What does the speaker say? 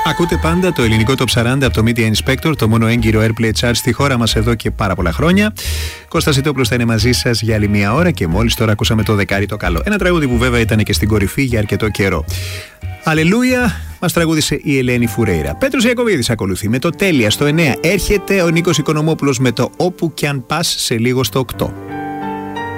Ακούτε πάντα το ελληνικό Top 40 από το Media Inspector, το μόνο έγκυρο Airplay Chart στη χώρα μας εδώ και πάρα πολλά χρόνια. Κώστας Ιτόπουλος θα είναι μαζί σας για άλλη μια ώρα και μόλις τώρα ακούσαμε το δεκάρι το καλό. Ένα τραγούδι που βέβαια ήταν και στην κορυφή για αρκετό καιρό. Αλληλούια, μας τραγούδισε η Ελένη Φουρέιρα. Πέτρος Ιακωβίδης ακολουθεί με το Τέλεια στο 9. Έρχεται ο Νίκος Οικονομόπουλος με το Όπου κι αν πας σε λίγο στο 8.